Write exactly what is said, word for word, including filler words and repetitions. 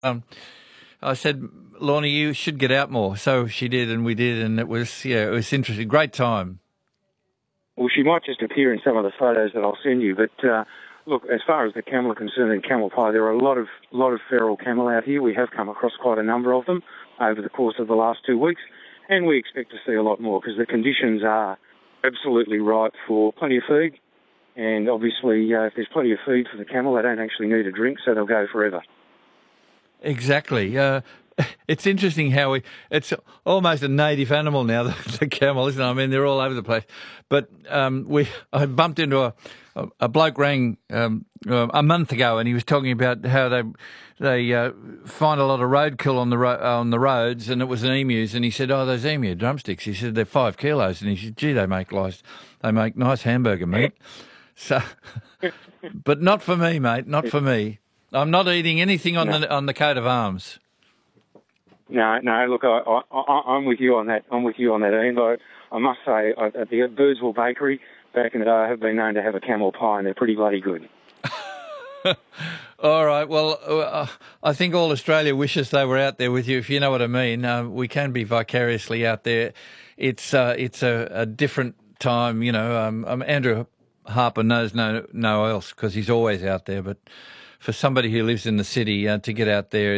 Um, I said, Lorna, you should get out more. So she did, and we did, and it was, yeah, it was interesting. Great time. Well, she might just appear in some of the photos that I'll send you, but uh, look, as far as the camel are concerned in Camel Pie, there are a lot of lot of feral camel out here. We have come across quite a number of them over the course of the last two weeks, and we expect to see a lot more because the conditions are absolutely ripe for plenty of feed, and obviously uh, if there's plenty of feed for the camel, they don't actually need a drink, so they'll go forever. Exactly. Uh, it's interesting how we, it's almost a native animal now, the, the camel, isn't it? I mean, they're all over the place. But um, we, I bumped into a, a, a bloke rang um, a month ago, and he was talking about how they they uh, find a lot of roadkill on the ro- on the roads, and it was an emus. And he said, "Oh, those emu drumsticks." He said they're five kilos, and he said, "Gee, they make nice, they make nice hamburger meat." So, but not for me, mate. Not for me. I'm not eating anything on no. the on the coat of arms. No, no. Look, I, I, I'm with you on that. I'm with you on that, Ian. But I must say, at the Birdsville Bakery back in the day, I have been known to have a camel pie, and they're pretty bloody good. All right. Well, uh, I think all Australia wishes they were out there with you, if you know what I mean. Uh, we can be vicariously out there. It's uh, it's a, a different time, you know. Um, um, Andrew Harper knows no no else because he's always out there, but for somebody who lives in the city uh, to get out there,